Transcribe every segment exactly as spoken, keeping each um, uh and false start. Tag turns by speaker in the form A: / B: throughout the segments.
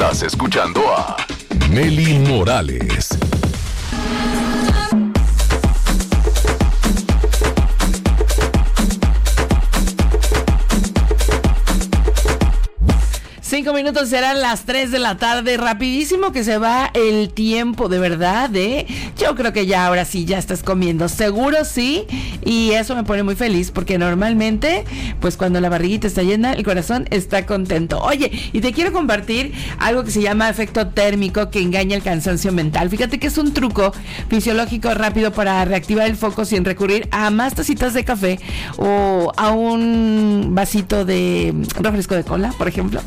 A: Estás escuchando a Nelly Morales.
B: Cinco minutos, serán las tres de la tarde. Rapidísimo que se va el tiempo, de verdad, ¿eh? Yo creo que ya, ahora sí, ya estás comiendo. Seguro sí. Y eso me pone muy feliz, porque normalmente, pues cuando la barriguita está llena, el corazón está contento. Oye, y te quiero compartir algo que se llama efecto térmico, que engaña el cansancio mental. Fíjate que es un truco fisiológico rápido para reactivar el foco sin recurrir a más tacitas de café o a un vasito de refresco de cola, por ejemplo.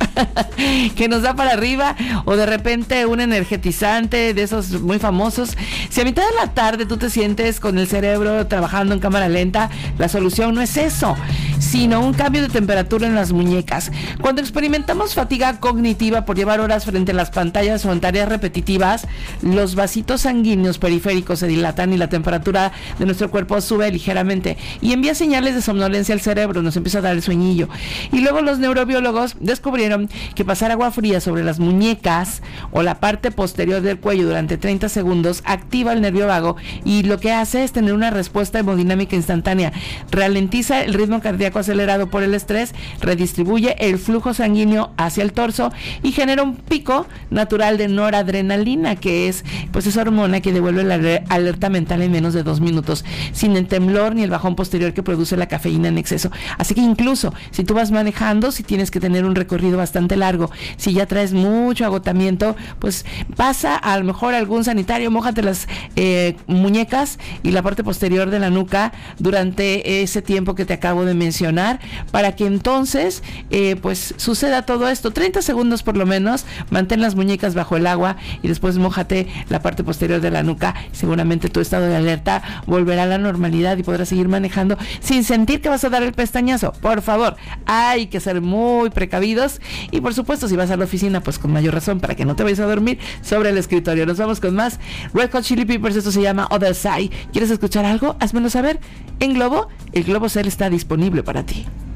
B: Que nos da para arriba, o de repente un energetizante de esos muy famosos. Si a mitad de la tarde tú te sientes con el cerebro trabajando en cámara lenta, la solución no es eso, sino un cambio de temperatura en las muñecas. Cuando experimentamos fatiga cognitiva por llevar horas frente a las pantallas o en tareas repetitivas, los vasitos sanguíneos periféricos se dilatan y la temperatura de nuestro cuerpo sube ligeramente y envía señales de somnolencia al cerebro, nos empieza a dar el sueñillo. Y luego los neurobiólogos descubrieron que pasar agua fría sobre las muñecas o la parte posterior del cuello durante treinta segundos activa el nervio vago, y lo que hace es tener una respuesta hemodinámica instantánea. Ralentiza el ritmo cardíaco acelerado por el estrés, redistribuye el flujo sanguíneo hacia el torso y genera un pico natural de noradrenalina, que es pues esa hormona que devuelve la alerta mental en menos de dos minutos, sin el temblor ni el bajón posterior que produce la cafeína en exceso. Así que incluso si tú vas manejando, si tienes que tener un recorrido bastante largo, si ya traes mucho agotamiento, pues pasa a lo mejor algún sanitario, mójate las eh, muñecas y la parte posterior de la nuca durante ese tiempo que te acabo de mencionar, para que entonces eh, pues suceda todo esto. Treinta segundos por lo menos, mantén las muñecas bajo el agua y después mójate la parte posterior de la nuca. Seguramente tu estado de alerta volverá a la normalidad y podrás seguir manejando sin sentir que vas a dar el pestañazo. Por favor, hay que ser muy precavidos, y por supuesto si vas a la oficina, pues con mayor razón, para que no te vayas a dormir sobre el escritorio. Nos vamos con más Red Hot Chili Peppers. Esto se llama Other Side. ¿Quieres escuchar algo? Házmelo saber en Globo. El Globo Cell está disponible para ti.